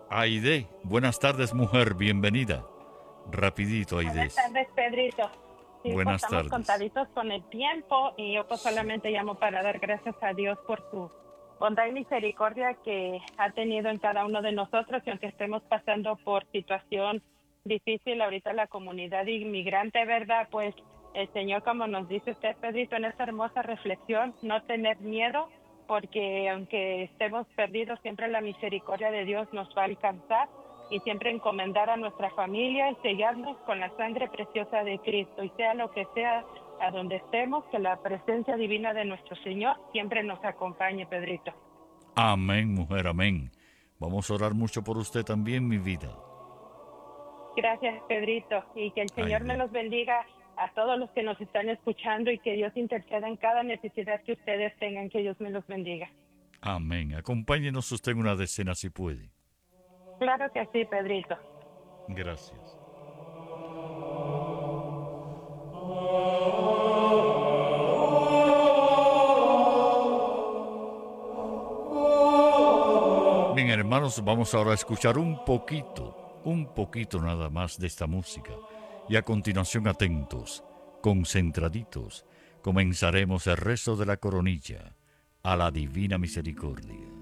Aide, buenas tardes, mujer, bienvenida. Rapidito, Buenas Aides. tardes, Pedrito. Sí, pues Buenas estamos tardes. contaditos con el tiempo y yo pues Sí. solamente llamo para dar gracias a Dios por su bondad y misericordia que ha tenido en cada uno de nosotros y aunque estemos pasando por situación difícil ahorita la comunidad inmigrante, ¿verdad? Pues el Señor, como nos dice usted, Pedrito, en esta hermosa reflexión, no tener miedo porque aunque estemos perdidos, siempre la misericordia de Dios nos va a alcanzar y siempre encomendar a nuestra familia y sellarnos con la sangre preciosa de Cristo. Y sea lo que sea, a donde estemos, que la presencia divina de nuestro Señor siempre nos acompañe, Pedrito. Amén, mujer, amén. Vamos a orar mucho por usted también, mi vida. Gracias, Pedrito, y que el Señor me Aide. los bendiga a todos los que nos están escuchando y que Dios interceda en cada necesidad que ustedes tengan, que Dios me los bendiga. Amén. Acompáñenos usted en una decena si puede. Claro que sí, Pedrito. Gracias. Bien, hermanos, vamos ahora a escuchar un poquito nada más de esta música. Y a continuación, atentos, concentraditos, comenzaremos el rezo de la coronilla a la divina misericordia.